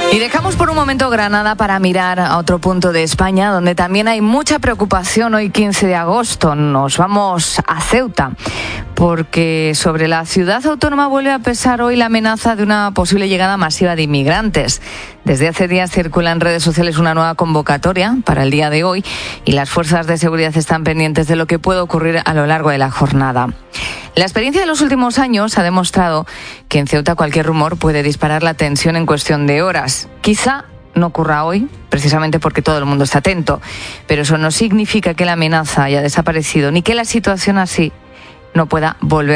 Y dejamos por un momento Granada para mirar a otro punto de España donde también hay mucha preocupación hoy 15 de agosto. Nos vamos a Ceuta porque sobre la ciudad autónoma vuelve a pesar hoy la amenaza de una posible llegada masiva de inmigrantes. Desde hace días circula en redes sociales una nueva convocatoria para el día de hoy y las fuerzas de seguridad están pendientes de lo que puede ocurrir a lo largo de la jornada. La experiencia de los últimos años ha demostrado que en Ceuta cualquier rumor puede disparar la tensión en cuestión de horas. Quizá no ocurra hoy, precisamente porque todo el mundo está atento, pero eso no significa que la amenaza haya desaparecido ni que la situación así no pueda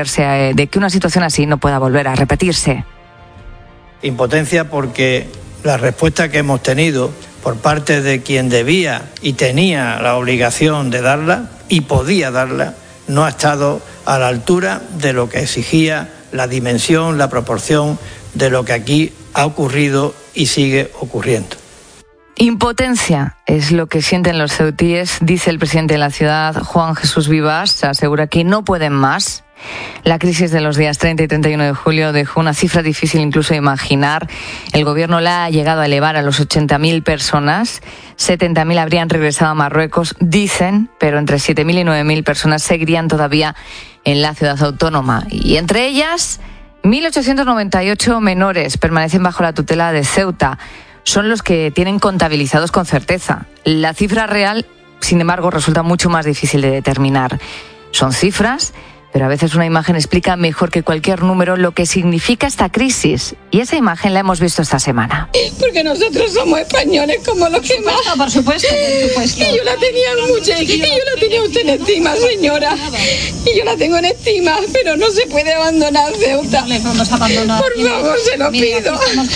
volver a repetirse. Impotencia porque la respuesta que hemos tenido por parte de quien debía y tenía la obligación de darla y podía darla no ha estado a la altura de lo que exigía la dimensión, la proporción de lo que aquí ha ocurrido y sigue ocurriendo. Impotencia es lo que sienten los ceutíes, dice el presidente de la ciudad, Juan Jesús Vivas, asegura que no pueden más. La crisis de los días 30 y 31 de julio dejó una cifra difícil incluso de imaginar. El gobierno la ha llegado a elevar a los 80.000 personas. 70.000 habrían regresado a Marruecos, dicen, pero entre 7.000 y 9.000 personas seguirían todavía en la ciudad autónoma. Y entre ellas, 1.898 menores permanecen bajo la tutela de Ceuta. Son los que tienen contabilizados con certeza. La cifra real, sin embargo, resulta mucho más difícil de determinar. Son cifras, pero a veces una imagen explica mejor que cualquier número lo que significa esta crisis. Y esa imagen la hemos visto esta semana. Porque nosotros somos españoles como los que más. Por supuesto. Y yo la tenía mucho, y yo la tenía usted en estima, señora. Y yo la tengo en estima, pero no se puede abandonar Ceuta. No les vamos a abandonar. Por favor, se lo pido.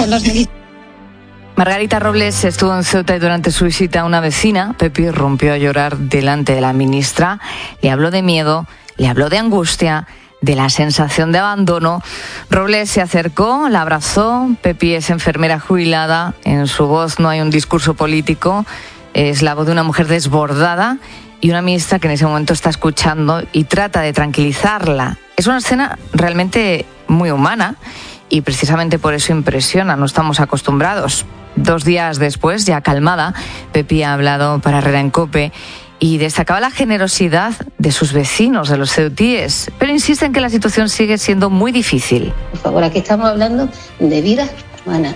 Margarita Robles estuvo en Ceuta y durante su visita una vecina, Pepi, rompió a llorar delante de la ministra. Le habló de miedo, le habló de angustia, de la sensación de abandono. Robles se acercó, la abrazó. Pepi es enfermera jubilada. En su voz no hay un discurso político. Es la voz de una mujer desbordada y una ministra que en ese momento está escuchando y trata de tranquilizarla. Es una escena realmente muy humana y precisamente por eso impresiona. No estamos acostumbrados. 2 días después, ya calmada, Pepi ha hablado para Herrera en COPE y destacaba la generosidad de sus vecinos, de los ceutíes, pero insiste en que la situación sigue siendo muy difícil. Por favor, aquí estamos hablando de vidas humanas.